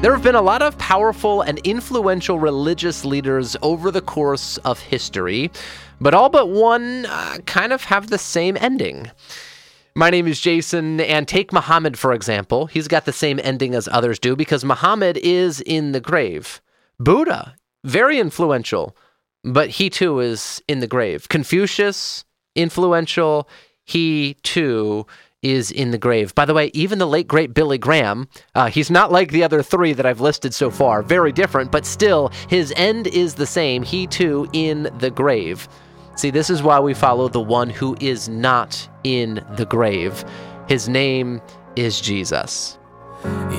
There have been a lot of powerful and influential religious leaders over the course of history, but all but one kind of have the same ending. My name is Jason, and take Muhammad, for example. He's got the same ending as others do because Muhammad is in the grave. Buddha, very influential, but he too is in the grave. Confucius, influential, he too is in the grave. By the way, even the late, great Billy Graham, he's not like the other three that I've listed so far. Very different, but still, his end is the same. He too in the grave. See, this is why we follow the one who is not in the grave. His name is Jesus.